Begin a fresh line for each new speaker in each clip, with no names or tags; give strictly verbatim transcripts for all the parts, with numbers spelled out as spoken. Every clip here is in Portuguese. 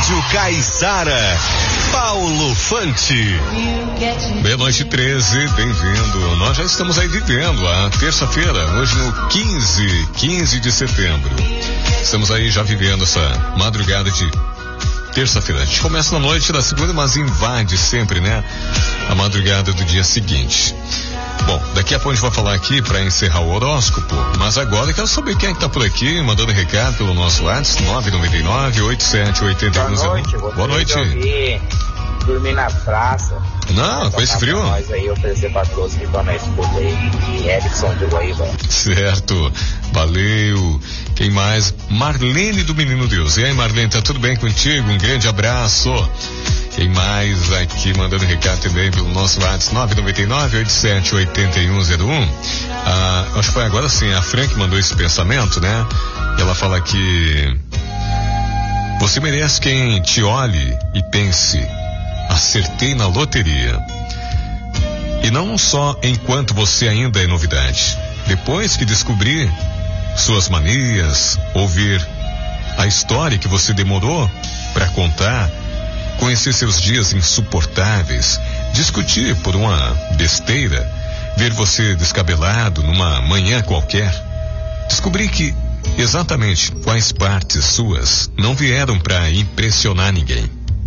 Rádio Caiçara, Paulo Fante.
Meia-noite treze, bem-vindo. Nós já estamos aí vivendo a terça-feira, hoje no quinze, quinze de setembro. Estamos aí já vivendo essa madrugada de terça-feira. A gente começa na noite da segunda, mas invade sempre, né? A madrugada do dia seguinte. Bom, daqui a pouco a gente vai falar aqui para encerrar o horóscopo, mas agora eu quero saber quem é que tá por aqui, mandando recado pelo nosso WhatsApp, nove nove nove, oito sete oito um.
Boa noite.
Boa noite.
Dormir na praça.
Não, com esse frio?
Nós aí oferecer para todos que estão na escuta aí. E Erickson de Guaíba.
Certo. Valeu. Quem mais? Marlene do Menino Deus. E aí, Marlene, tá tudo bem contigo? Um grande abraço. Quem mais aqui mandando recado também pelo nosso WhatsApp, nove nove nove, oito sete oito um zero um. Ah, acho que foi agora sim, a Fran que mandou esse pensamento, né? E ela fala que você merece quem te olhe e pense: acertei na loteria. E não só enquanto você ainda é novidade. Depois que descobrir suas manias, ouvir a história que você demorou para contar, conhecer seus dias insuportáveis, discutir por uma besteira, ver você descabelado numa manhã qualquer, descobrir que exatamente quais partes suas não vieram para impressionar ninguém.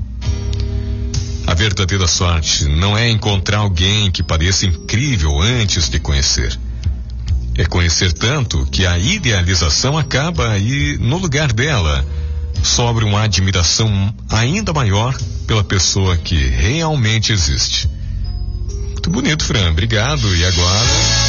A verdadeira sorte não é encontrar alguém que pareça incrível antes de conhecer. É conhecer tanto que a idealização acaba e, no lugar dela, sobra uma admiração ainda maior pela pessoa que realmente existe. Muito bonito, Fran. Obrigado. E agora...